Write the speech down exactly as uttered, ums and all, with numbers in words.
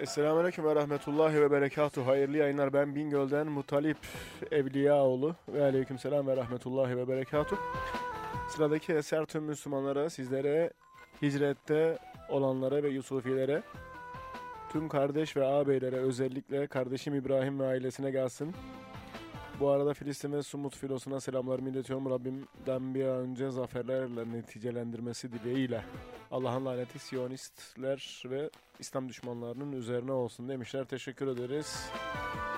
Esselamu ve Rahmetullahi ve Berekatuhu. Hayırlı yayınlar. Ben Bingöl'den Mutalip Evliyaoğlu. Ve Aleykümselam ve Rahmetullahi ve Berekatuhu. Sıradaki eser tüm Müslümanlara, sizlere, hicrette olanlara ve Yusufilere, tüm kardeş ve ağabeylere, özellikle kardeşim İbrahim ve ailesine gelsin. Bu arada Filistin ve Sumut filosuna selamlarımı iletiyorum. Rabbimden bir an önce zaferlerle neticelendirmesi dileğiyle. Allah'ın laneti Siyonistler ve İslam düşmanlarının üzerine olsun demişler. Teşekkür ederiz.